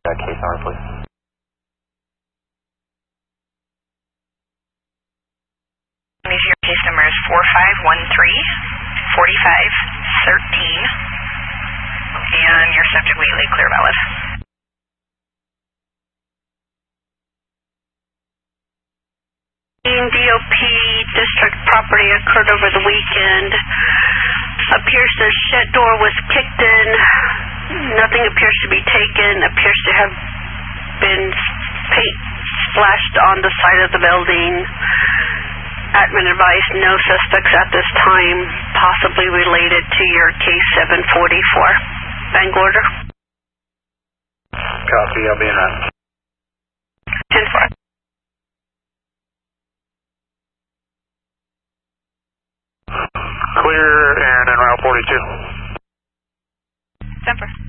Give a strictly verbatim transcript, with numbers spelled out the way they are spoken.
Uh, case number, please. Your case number is four five one three, four five one three, and your subject legally clear valid. D O P district property occurred over the weekend. Appears the shed door was kicked in. Nothing appears to be taken. Appears to have been paint splashed on the side of the building. Admin advised no suspects at this time, possibly related to your case seven forty-four. Bank order. Copy, I'll be in that. ten four. Clear and en route forty-two. Semper.